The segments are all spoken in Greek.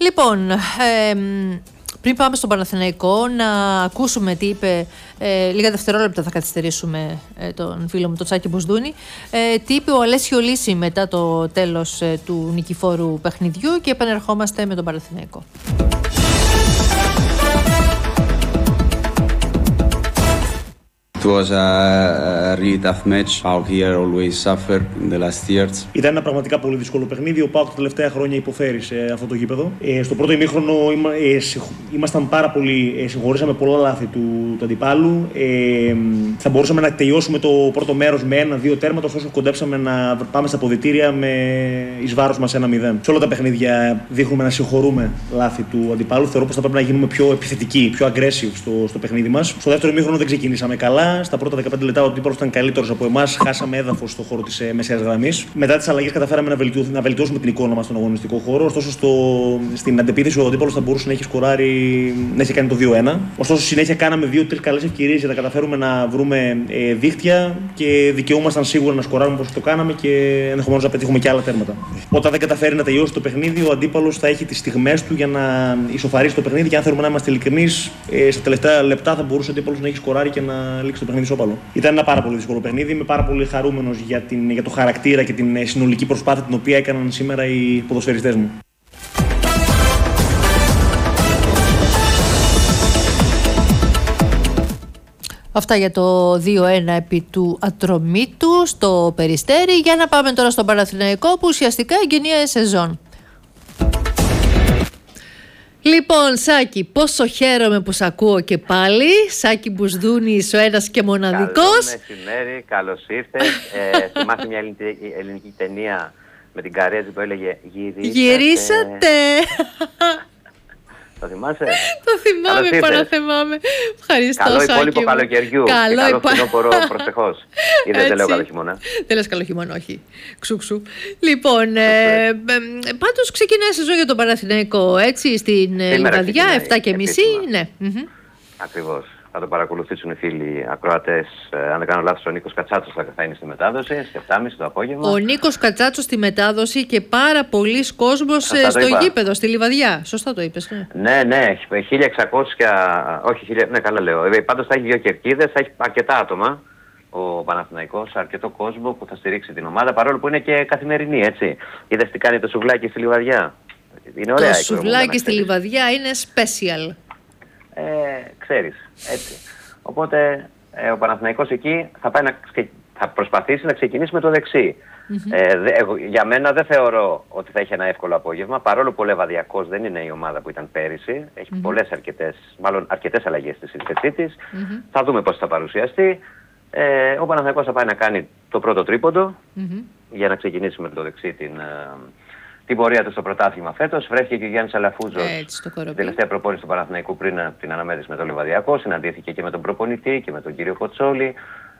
Λοιπόν, πριν πάμε στον Παναθηναϊκό, να ακούσουμε τι είπε, λίγα δευτερόλεπτα θα καθυστερήσουμε τον φίλο μου, τον Τσάκη Μπουσδούνη, τι είπε ο Αλέσιο Λύση μετά το τέλος του νικηφόρου παιχνιδιού και επανερχόμαστε με τον Παναθηναϊκό. It was a really tough match. PAOK here always suffered in the last years. Ήταν ένα πραγματικά πολύ δύσκολο παιχνίδι. Ο PAOK τα τελευταία χρόνια υποφέρει σε αυτό το γήπεδο. Στο πρώτο ημίχρονο ήμασταν πάρα πολύ. Συγχωρήσαμε πολλά λάθη του αντιπάλου. Θα μπορούσαμε να τελειώσουμε το πρώτο μέρος με 1-2 τέρματα, ωστόσο κοντέψαμε να πάμε στα αποδυτήρια εις βάρος μας 1-0. Σε όλα τα παιχνίδια δείχνουμε να συγχωρούμε λάθη του αντιπάλου. Θεωρώ πως θα πρέπει να γίνουμε πιο επιθετικοί, πιο aggressive στο παιχνίδι μας. Στο δεύτερο ημίχρονο δεν ξεκινήσαμε καλά. Στα πρώτα 15 λεπτά ο αντίπαλος ήταν καλύτερος από εμάς. Χάσαμε έδαφος στον χώρο της μεσαίας γραμμής. Μετά τις αλλαγές καταφέραμε να βελτιώσουμε την εικόνα μας στον αγωνιστικό χώρο. Ωστόσο στην αντεπίθεση ο αντίπαλος θα μπορούσε να έχει σκοράρει, να έχει κάνει το 2-1. Ωστόσο συνέχεια κάναμε 2-3 καλές ευκαιρίες για να καταφέρουμε να βρούμε δίχτυα και δικαιούμασταν σίγουρα να σκοράρουμε όπως το κάναμε και ενδεχομένως να πετύχουμε και άλλα τέρματα. Όταν δεν καταφέρει να τελειώσει το παιχνίδι, ο αντίπαλος θα έχει τις στιγμές του για να ισοφαρίσει το παιχνίδι και αν θέλουμε να είμαστε ειλικρινείς, στα τελευταία λεπτά θα μπορούσε ο αντίπαλος να έχει σκοράρει και να λήξει το παιχνίδι ισόπαλο. Ήταν ένα πάρα πολύ δύσκολο παιχνίδι. Είμαι πάρα πολύ χαρούμενος για το χαρακτήρα και την συνολική προσπάθεια την οποία έκαναν σήμερα οι ποδοσφαιριστές μου. Αυτά για το 2-1 επί του Ατρομήτου στο Περιστέρι. Για να πάμε τώρα στον Παναθηναϊκό που ουσιαστικά εγγενίασε σεζόν. Λοιπόν, Σάκη, πόσο χαίρομαι που σ' ακούω και πάλι. Σάκη Μπουσδούνης, ο ένας και μοναδικός. Καλό μεσημέρι, καλώς ήρθες. Θυμάσαι μια ελληνική ταινία με την Καρέζη που έλεγε Γυρίσατε. Το θυμάσαι? Το θυμάμαι, παραθυμάμαι. Ευχαριστώ, καλό Σάκη. Υπόλοιπο καλοκαιριού. Καλό φθινόπωρο προσεχώς. Ή δεν λέω καλό χειμώνα? Δεν λες καλό χειμώνα, όχι. Ξούξου. Λοιπόν, πάντως ξεκινάει σεζόν για τον Παναθηναϊκό, έτσι, στην Λιβαδιά, 7:30. Ναι. Ακριβώς. Θα το παρακολουθήσουν οι φίλοι ακροατές. Αν δεν κάνω λάθος, ο Νίκος Κατσάτσος θα είναι στη μετάδοση, στις 7:30 το απόγευμα. Ο Νίκος Κατσάτσος στη μετάδοση και πάρα πολλοί κόσμος στο γήπεδο, στη Λιβαδιά. Σωστά το είπες, ναι. Ναι, 1.600, όχι 1.000, ναι, καλά λέω. Πάντως θα έχει 2 κερκίδες, θα έχει αρκετά άτομα ο Παναθηναϊκός, αρκετό κόσμο που θα στηρίξει την ομάδα, παρόλο που είναι και καθημερινή, έτσι. Είδες τι κάνει το σουβλάκι στη Λιβαδιά? Είναι ωραία. Το σουβλάκι στη Λιβαδιά είναι special. Ξέρεις, έτσι. Οπότε ο Παναθηναϊκός εκεί θα προσπαθήσει να ξεκινήσει με το δεξί. Για μένα δεν θεωρώ ότι θα έχει ένα εύκολο απόγευμα, παρόλο που ο Λεβαδιακός δεν είναι η ομάδα που ήταν πέρυσι. Έχει αρκετές αλλαγές στη σύνθεσή της. Θα δούμε πώς θα παρουσιαστεί. Ο Παναθηναϊκός θα πάει να κάνει το πρώτο τρίποντο για να ξεκινήσει με το δεξί την πορεία του στο πρωτάθλημα φέτος. Βρέθηκε και ο Γιάννης Αλαφούζος στην τελευταία προπόνηση του Παναθηναϊκού πριν την αναμέτρηση με τον Λιβαδιακό. Συναντήθηκε και με τον προπονητή και με τον κύριο Κοτσόλη.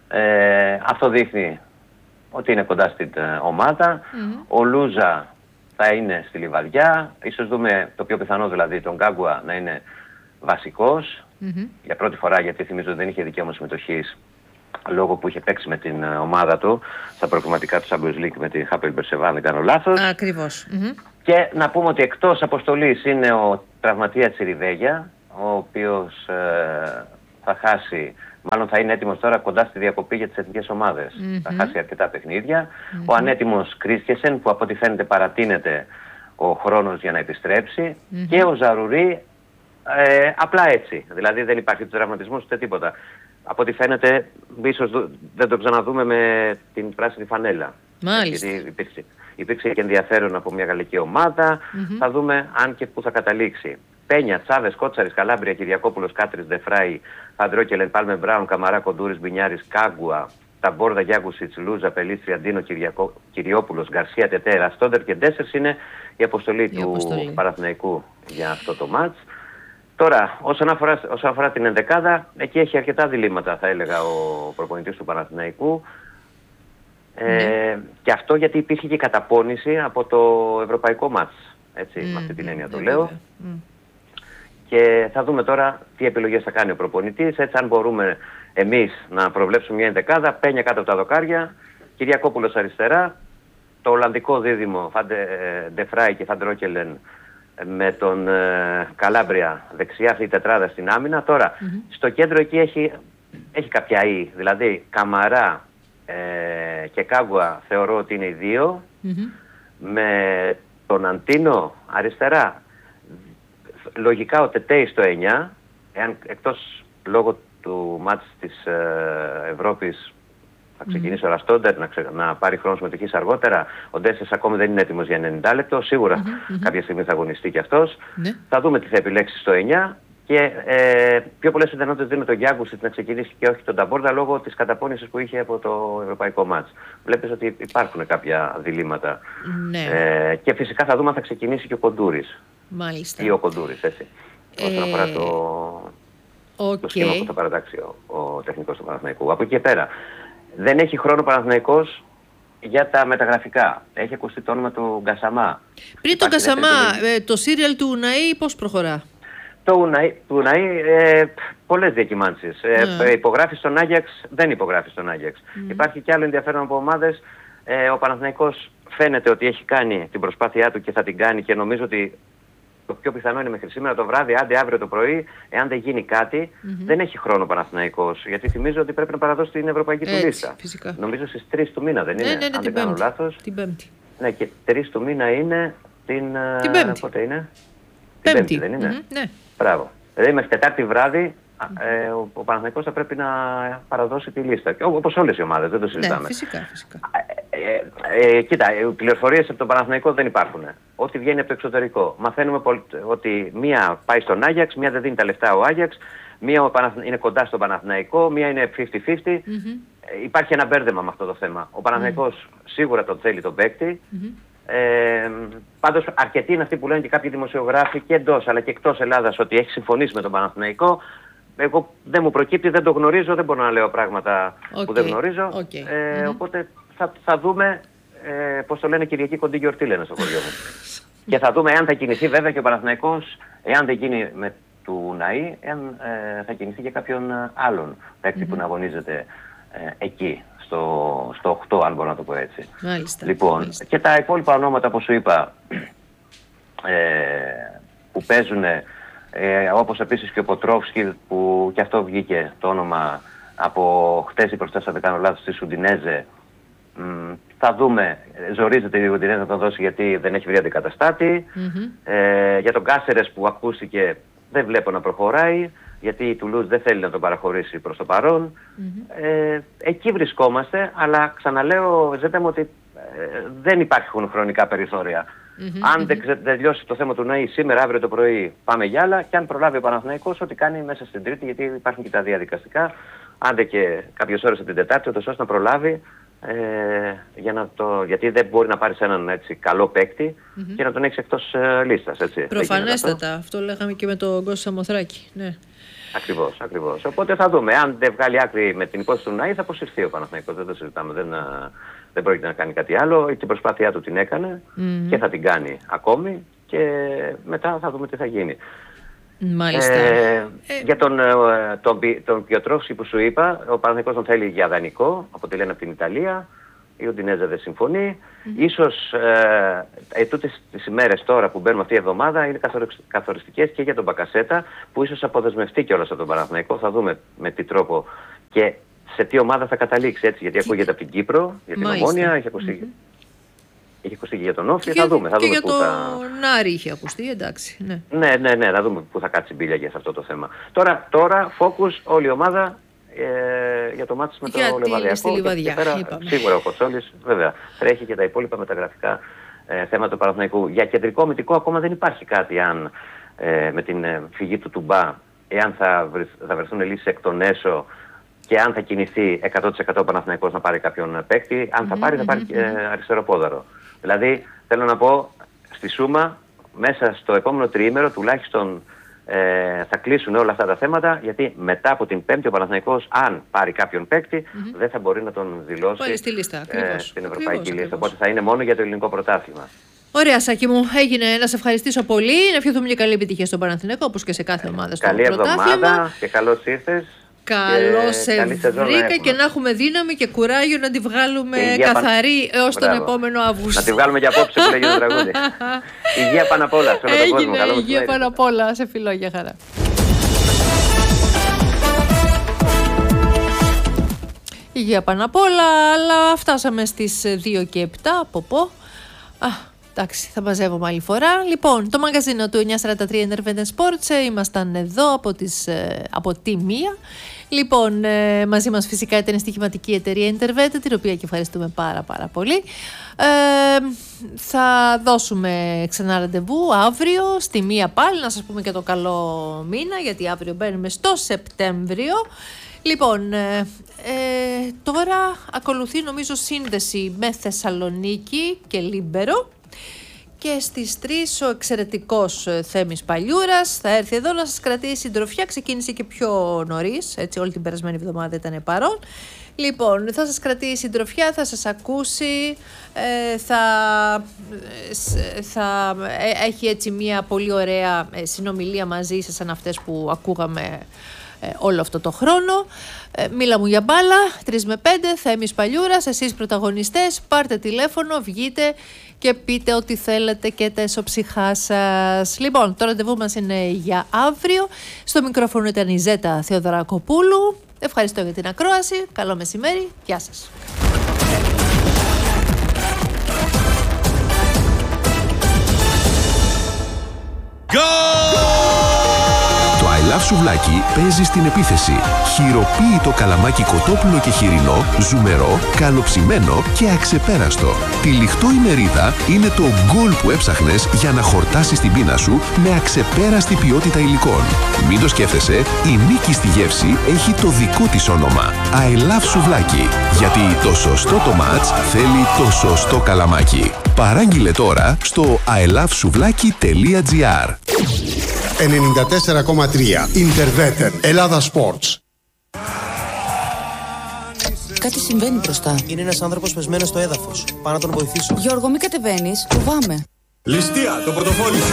Αυτό δείχνει ότι είναι κοντά στην ομάδα. Ο Λούζα θα είναι στη Λιβαδιά. Ίσως δούμε το πιο πιθανό, δηλαδή τον Γκάγκουα να είναι βασικός. Για πρώτη φορά, γιατί θυμίζω ότι δεν είχε δικαίωμα συμμετοχής λόγω που είχε παίξει με την ομάδα του στα προκριματικά του Champions League με την Hapoel Beersheva, αν δεν κάνω λάθος. Ακριβώς. Και να πούμε ότι εκτός αποστολής είναι ο τραυματίας Τσιριβέγια, ο οποίος θα χάσει, μάλλον θα είναι έτοιμος τώρα κοντά στη διακοπή για τις εθνικές ομάδες. Θα χάσει αρκετά παιχνίδια. Ο ανέτοιμος Κρίστιεσεν, που από ό,τι φαίνεται παρατείνεται ο χρόνος για να επιστρέψει. Και ο Ζαρουρί, απλά έτσι. Δηλαδή δεν υπάρχει του τραυματισμός ούτε τίποτα. Από ό,τι φαίνεται, ίσως δεν το ξαναδούμε με την πράσινη φανέλα. Μάλιστα. Γιατί υπήρξε και ενδιαφέρον από μια γαλλική ομάδα. Θα δούμε αν και πού θα καταλήξει. Πένια, Τσάβες, Κότσαρης, Καλάμπρια, Κυριακόπουλος, Κάτρις, Ντεφράι, Φαντρόκελεν, Πάλμε Μπράουν, Καμαρά, Κοντούρης, Μπινιάρης, Κάγκουα, Ταμπόρδα, Γιάγκουσιτς, Λούζα, Πελίστρια, Αντίνο, Κυριόπουλος, Γκαρσία, Τετέρα, Στόντερ και Ντέσσερς είναι η αποστολή του Παναθηναϊκού για αυτό το μάτς. Τώρα, όσον αφορά την ενδεκάδα, εκεί έχει αρκετά διλήμματα, θα έλεγα, ο προπονητής του Παναθηναϊκού. Και αυτό γιατί υπήρχε και καταπώνηση από το ευρωπαϊκό μάτς. Έτσι, με αυτή την έννοια το λέω. Και θα δούμε τώρα τι επιλογές θα κάνει ο προπονητής. Έτσι, αν μπορούμε εμείς να προβλέψουμε μια ενδεκάδα, Πένια κάτω από τα δοκάρια, Κυριακόπουλος αριστερά, το Ολλανδικό δίδυμο Ντεφράι και Φαντρόκελεν με τον Καλάμπρια δεξιά, αυτή η τετράδα στην άμυνα. Τώρα, στο κέντρο εκεί έχει κάποια ή, δηλαδή Καμαρά και Κάγκουα θεωρώ ότι είναι οι δύο. Με τον Αντίνο αριστερά, λογικά ο Τετέι στο 9, εκτός λόγω του μάτς της Ευρώπης θα ξεκινήσει ο Ραστόντερ να πάρει χρόνο συμμετοχής αργότερα. Ο Ντέσσες ακόμη δεν είναι έτοιμος για 90 λεπτό. Σίγουρα κάποια στιγμή θα αγωνιστεί κι αυτός. Θα δούμε τι θα επιλέξει στο 9. Και πιο πολλές πιθανότητες δίνει τον Γιάγκουσιτ να ξεκινήσει και όχι τον Ταμπόρδα λόγω της καταπώνησης που είχε από το ευρωπαϊκό μάτς. Βλέπεις ότι υπάρχουν κάποια διλήμματα. Και φυσικά θα δούμε αν θα ξεκινήσει και ο Κοντούρης. Μάλιστα. Ή ο Κοντούρης, έτσι. Όσον αφορά το σχήμα που θα παρατάξει ο τεχνικός του Παναθηναϊκού. Από εκεί και πέρα. Δεν έχει χρόνο ο Παναθηναϊκός για τα μεταγραφικά. Έχει ακουστεί το όνομα του Γκασαμά. Πριν τον Γκασαμά, το σύριαλ του Ουναή πώς προχωρά? Το Ουναή, πολλές διακυμάνσεις. Υπογράφει στον Άγιαξ, δεν υπογράφει στον Άγιαξ. Υπάρχει και άλλο ενδιαφέρον από ομάδες. Ο Παναθηναϊκός φαίνεται ότι έχει κάνει την προσπάθειά του και θα την κάνει και νομίζω ότι το πιο πιθανό είναι μέχρι σήμερα το βράδυ, άντε αύριο το πρωί, εάν δεν γίνει κάτι, δεν έχει χρόνο ο Παναθηναϊκός. Γιατί θυμίζω ότι πρέπει να παραδώσει την ευρωπαϊκή του λίστα. Φυσικά. Νομίζω στις 3 του μήνα δεν είναι, αν δεν κάνω λάθος. Την Πέμπτη. Ναι, και 3 του μήνα είναι την Πέμπτη. Πότε είναι? Πέμπτη, δεν είναι? Ναι. Μπράβο. Δηλαδή μέχρι Τετάρτη βράδυ ο Παναθηναϊκός θα πρέπει να παραδώσει τη λίστα. Όπως όλες οι ομάδες, δεν το συζητάμε. Ναι, φυσικά. Κοίτα, οι πληροφορίες από τον Παναθηναϊκό δεν υπάρχουν. Ό,τι βγαίνει από το εξωτερικό. Μαθαίνουμε ότι μία πάει στον Άγιαξ, μία δεν δίνει τα λεφτά ο Άγιαξ, μία είναι κοντά στον Παναθηναϊκό, μία είναι 50-50. Υπάρχει ένα μπέρδεμα με αυτό το θέμα. Ο Παναθηναϊκός σίγουρα τον θέλει τον παίκτη. Πάντως αρκετοί είναι αυτοί που λένε και κάποιοι δημοσιογράφοι και εντός αλλά και εκτός Ελλάδας ότι έχει συμφωνήσει με τον Παναθηναϊκό. Εγώ δεν μου προκύπτει, δεν το γνωρίζω, δεν μπορώ να λέω πράγματα που δεν γνωρίζω. Οπότε θα δούμε, πώς το λένε, Κυριακή κοντή γιορτή λένε στο χωριό μου. Και θα δούμε εάν θα κινηθεί βέβαια και ο Παναθηναϊκός, εάν δεν γίνει με του Ναΐ, εάν θα κινηθεί και κάποιον άλλον παίκτη που να αγωνίζεται εκεί. Στο 8, αν μπορώ να το πω έτσι. Μάλιστα, λοιπόν, μάλιστα. Και τα υπόλοιπα ονόματα, όπως σου είπα, που παίζουν, όπως επίσης και ο Ποτρόφσκι, που και αυτό βγήκε το όνομα από χτες ή προχτές, αν δεν κάνω λάθος, στη Ουντινέζε. Θα δούμε, ζορίζεται η Ουντινέζε να τον δώσει γιατί δεν έχει βρει αντικαταστάτη. Για τον Κάσερες που ακούστηκε δεν βλέπω να προχωράει, γιατί η Τουλούζ δεν θέλει να τον παραχωρήσει προς το παρόν. Εκεί βρισκόμαστε, αλλά ξαναλέω, Ζέτα μου, ότι δεν υπάρχουν χρονικά περιθώρια. Αν δεν τελειώσει το θέμα του Ναΐ σήμερα, αύριο το πρωί, πάμε για άλλα, και αν προλάβει ο Παναθηναϊκός, ό,τι κάνει μέσα στην Τρίτη, γιατί υπάρχουν και τα διαδικαστικά, άντε και κάποιες ώρες από την Τετάρτη, ώστε να προλάβει, γιατί δεν μπορεί να πάρει έναν έτσι καλό παίκτη και να τον έχει εκτός λίστας. Προφανέστατα, αυτό λέγαμε και με τον Κώστα Σαμοθράκη. Ναι. Ακριβώς. Οπότε θα δούμε. Αν δεν βγάλει άκρη με την υπόθεση του Ναΐ, θα αποσυρθεί ο Παναθηναϊκός. Δεν το συζητάμε. Δεν πρόκειται να κάνει κάτι άλλο. Την προσπάθειά του την έκανε και θα την κάνει ακόμη. Και μετά θα δούμε τι θα γίνει. Μάλιστα. Για τον Πιοτρόφσκι που σου είπα, ο Παναθηναϊκός τον θέλει για δανεικό, από ό,τι λένε από την Ιταλία. Η Ουντινέζα δεν συμφωνεί. Ίσως τούτες τις ημέρες τώρα που μπαίνουμε αυτή η εβδομάδα είναι καθοριστικές και για τον Μπακασέτα, που ίσως αποδεσμευτεί κιόλας από τον Παναθηναϊκό. Θα δούμε με τι τρόπο και σε τι ομάδα θα καταλήξει, έτσι, γιατί ακούγεται από την Κύπρο, για την Ομόνια, έχει ακουστεί και για τον Όφη. Θα δούμε. Και για τον Άρη είχε ακουστεί, εντάξει. Ναι, θα δούμε πού θα κάτσει μπίλια για αυτό το θέμα. Τώρα focus όλη η ομάδα για το μάτι με το Λιβαδιακό. Σίγουρα ο Κοτσόλης βέβαια τρέχει και τα υπόλοιπα μεταγραφικά θέματα του Παναθηναϊκού. Για κεντρικό αμυντικό ακόμα δεν υπάρχει κάτι αν με την φυγή του Τουμπά, εάν θα βρεθούν λύσεις εκ των έσω και αν θα κινηθεί 100% ο Παναθηναϊκός να πάρει κάποιον παίκτη. Αν θα πάρει, θα πάρει αριστεροπόδαρο. Δηλαδή θέλω να πω, στη σούμα μέσα στο επόμενο τριήμερο τουλάχιστον θα κλείσουν όλα αυτά τα θέματα, γιατί μετά από την Πέμπτη ο Παναθηναϊκός, αν πάρει κάποιον παίκτη, δεν θα μπορεί να τον δηλώσει στη λίστα, στην ευρωπαϊκή λίστα. Οπότε θα είναι μόνο για το ελληνικό πρωτάθλημα. Ωραία, Σάκη μου, έγινε να σε ευχαριστήσω πολύ. Να ευχηθούμε και καλή επιτυχία στον Παναθηναϊκό, όπως και σε κάθε ομάδα στο πρωτάθλημα. Καλή εβδομάδα και καλώς ήρθες. Καλώς σε καλή σεζόν βρήκα και να έχουμε δύναμη και κουράγιο να τη βγάλουμε καθαρή έως τον επόμενο Αύγουστο. Να τη βγάλουμε και απόψε που λέγει το τραγούδι. Υγεία πάνω απ' όλα σε όλο τον κόσμο. Έγινε, υγεία πάνω απ' όλα. Σε φιλώ, για χαρά. Υγεία πάνω απ' όλα, αλλά φτάσαμε στις 2 και 7, πω. Εντάξει, θα μαζεύομαι άλλη φορά. Λοιπόν, το μαγαζίνο του 943 Independent Sports, ήμασταν εδώ από τη 1. Λοιπόν, μαζί μας φυσικά ήταν η στοιχηματική εταιρεία Intervet, την οποία και ευχαριστούμε πάρα πολύ. Θα δώσουμε ξανά ραντεβού αύριο στη 1 πάλι, να σας πούμε και το καλό μήνα, γιατί αύριο μπαίνουμε στο Σεπτέμβριο. Λοιπόν, τώρα ακολουθεί νομίζω σύνδεση με Θεσσαλονίκη και Λίμπερο. Και στις 3 ο εξαιρετικός Θέμης Παλιούρας θα έρθει εδώ να σας κρατήσει συντροφιά. Ξεκίνησε και πιο νωρίς, έτσι όλη την περασμένη εβδομάδα ήταν παρόν. Λοιπόν, θα σας κρατήσει συντροφιά, θα σας ακούσει, θα έχει έτσι μια πολύ ωραία συνομιλία μαζί σας, σαν αυτές που ακούγαμε όλο αυτό το χρόνο. Μίλα μου για μπάλα, 3 με 5, Θέμης Παλιούρας, εσείς πρωταγωνιστές, πάρτε τηλέφωνο, βγείτε και πείτε ό,τι θέλετε και τα εσωψυχά σας. Λοιπόν, το ραντεβού μας είναι για αύριο. Στο μικρόφωνο ήταν η Ζέτα Θεοδωρακοπούλου. Ευχαριστώ για την ακρόαση. Καλό μεσημέρι. Γεια σας. I Love Σουβλάκι παίζει στην επίθεση. Χειροποίητο καλαμάκι κοτόπουλο και χοιρινό, ζουμερό, καλοψημένο και αξεπέραστο. Τυλιχτό η μερίδα είναι το γκολ που έψαχνες για να χορτάσεις την πείνα σου με αξεπέραστη ποιότητα υλικών. Μην το σκέφτεσαι, η νίκη στη γεύση έχει το δικό της όνομα. I Love Σουβλάκι. Γιατί το σωστό το μάτς θέλει το σωστό καλαμάκι. Παράγγειλε τώρα στο ilovesuvlaki.gr. 94,3 Interveten Ελλάδα Sports. Κάτι συμβαίνει μπροστά. Είναι ένας άνθρωπος πεσμένος στο έδαφος. Πάω να τον βοηθήσω. Γιώργο, μην κατεβαίνεις. Φοβάμαι. Ληστεία, το πορτοφόλι σου.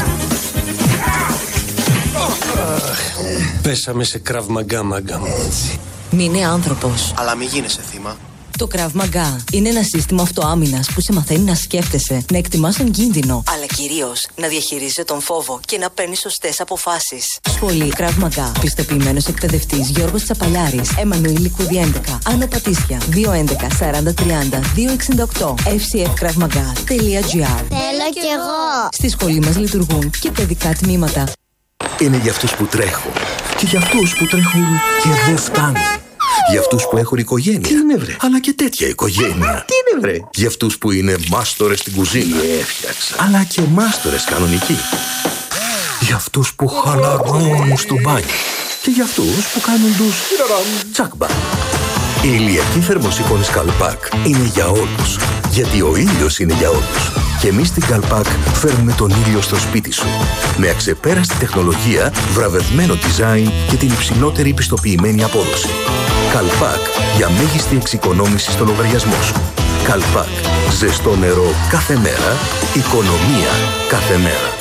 Πέσαμε σε Krav Maga, μάγκα μου. Μην είναι άνθρωπος. Αλλά μην γίνεσαι θύμα. Το Krav Maga είναι ένα σύστημα αυτοάμυνας που σε μαθαίνει να σκέφτεσαι, να εκτιμάς τον κίνδυνο, αλλά κυρίως να διαχειρίζεσαι τον φόβο και να παίρνεις σωστές αποφάσεις. Σχολή Krav Maga. Πιστοποιημένος εκπαιδευτής Γιώργος Τσαπαλιάρης. Εμμανουήλ Λικούδη 11. Άνω Πατήσια. 211 40 30 268. fcfkravmaga.gr. Θέλω κι εγώ. Στη σχολή μας λειτουργούν και παιδικά τμήματα. Είναι για αυτούς που τρέχουν και για αυτούς που τρέχουν και δεν φτάνουν. Για αυτούς που έχουν οικογένεια. Τι είναι βρε? Αλλά και τέτοια οικογένεια. Τι είναι βρε? Για αυτούς που είναι μάστορες στην κουζίνα. Έφτιαξα. Αλλά και μάστορες κανονικοί. Για αυτούς που χαλαρώνουν στο μπάνιο. Και για αυτούς που κάνουν τους τσάκμπα. Η ηλιακή θερμοσύφωνη Καλπάκ είναι για όλους. Γιατί ο ήλιος είναι για όλους. Και εμείς στην Καλπάκ φέρνουμε τον ήλιο στο σπίτι σου. Με αξεπέραστη τεχνολογία, βραβευμένο design και την υψηλότερη πιστοποιημένη απόδοση. Καλπάκ για μέγιστη εξοικονόμηση στο λογαριασμό σου. Καλπάκ. Ζεστό νερό κάθε μέρα. Οικονομία κάθε μέρα.